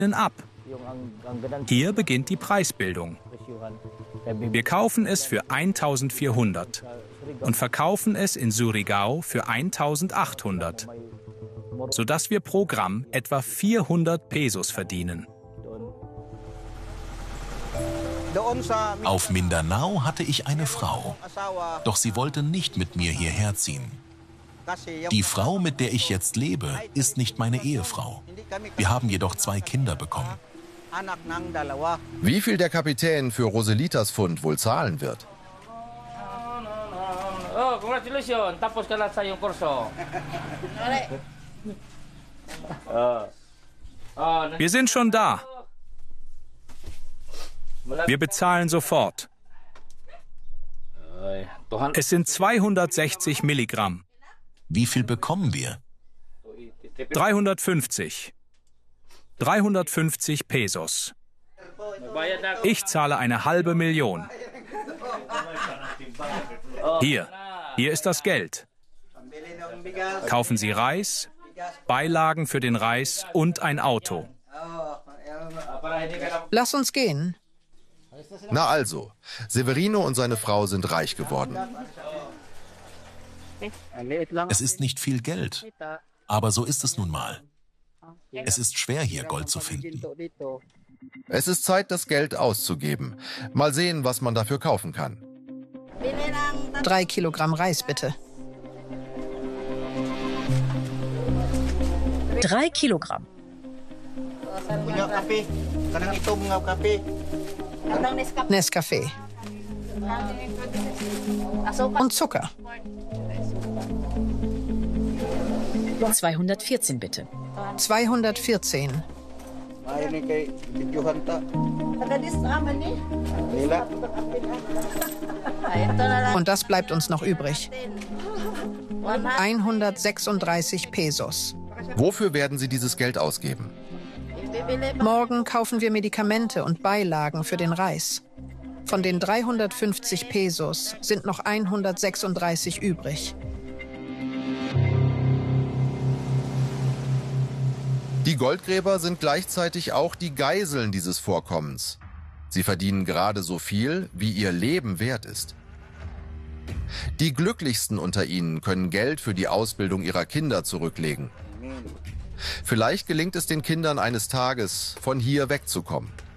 ab. Hier beginnt die Preisbildung. Wir kaufen es für 1.400 und verkaufen es in Surigao für 1.800, sodass wir pro Gramm etwa 400 Pesos verdienen. Auf Mindanao hatte ich eine Frau, doch sie wollte nicht mit mir hierher ziehen. Die Frau, mit der ich jetzt lebe, ist nicht meine Ehefrau. Wir haben jedoch 2 Kinder bekommen. Wie viel der Kapitän für Roselitas Fund wohl zahlen wird? Oh, congratulations. Tapos ka lang sa iyong kurso. Wir sind schon da. Wir bezahlen sofort. Es sind 260 Milligramm. Wie viel bekommen wir? 350. 350 Pesos. Ich zahle eine halbe Million. Hier ist das Geld. Kaufen Sie Reis, Beilagen für den Reis und ein Auto. Lass uns gehen. Na also, Severino und seine Frau sind reich geworden. Es ist nicht viel Geld, aber so ist es nun mal. Es ist schwer, hier Gold zu finden. Es ist Zeit, das Geld auszugeben. Mal sehen, was man dafür kaufen kann. 3 Kilogramm Reis, bitte. 3 Kilogramm. Nescafé. Und Zucker. 214 bitte. 214. Und das bleibt uns noch übrig. 136 Pesos. Wofür werden Sie dieses Geld ausgeben? Morgen kaufen wir Medikamente und Beilagen für den Reis. Von den 350 Pesos sind noch 136 übrig. Die Goldgräber sind gleichzeitig auch die Geiseln dieses Vorkommens. Sie verdienen gerade so viel, wie ihr Leben wert ist. Die Glücklichsten unter ihnen können Geld für die Ausbildung ihrer Kinder zurücklegen. Vielleicht gelingt es den Kindern eines Tages, von hier wegzukommen.